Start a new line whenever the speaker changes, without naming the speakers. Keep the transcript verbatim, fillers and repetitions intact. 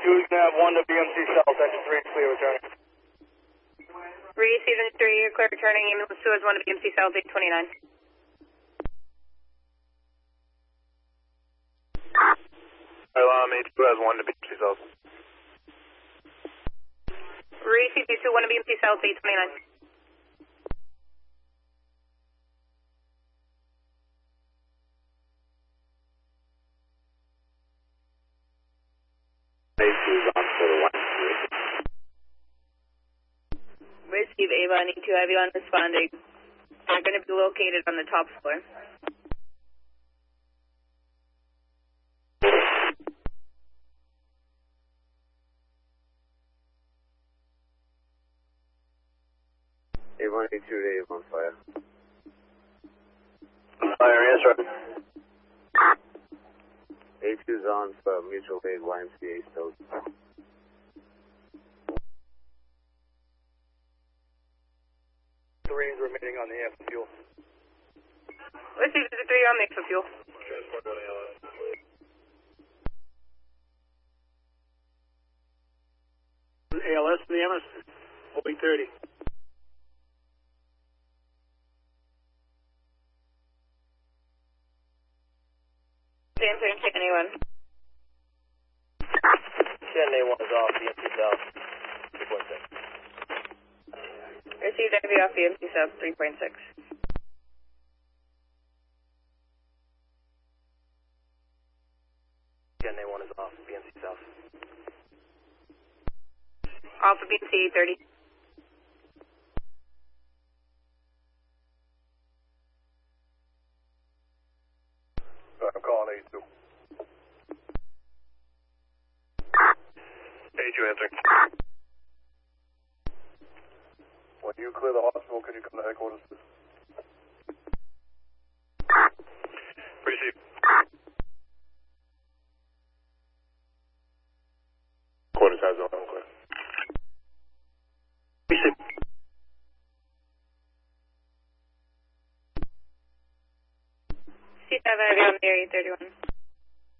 two's nav one to B M C South, engine three is clear returning.
Receiving three, you're clear returning, ambulance two has one to B M C South, eight twenty-nine.
Alarm H two has one to B M C South.
Receive two, one to B M C South, eight twenty-nine.
H two is on for the one.
Receive Avon, E two Avion responding. They're going to be located on the top floor.
Avon E two to Avon fire. Fire, yes sir. A two's on for mutual aid Y M C A Stoke.
Three is remaining on the air for fuel.
Receive the three on mix for fuel.
A L S to the M S, holding thirty.
Answering K N A one.
K N A one is off, B M C South, three point six.
Received I V off B M C South, three point six.
K N A one is off, B M C South.
Alpha B M C eight thirty.
I'm calling A two. A two answering. When you clear the hospital, can you come to headquarters? Receive. Quarters has no clear.
Receive.
C seven Avion, Area thirty-one.